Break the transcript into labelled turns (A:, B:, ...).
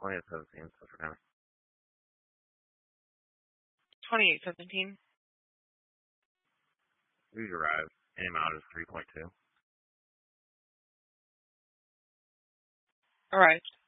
A: 2817, Central County.
B: 2817.
A: We've arrived. In amount is 3.2.
B: Arrived.